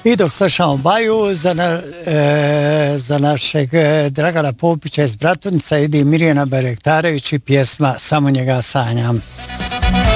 I dok slušamo Baju za našeg Dragana Popića iz Bratunica ide Mirjana Barektarević i pjesma Samo njega sanjam.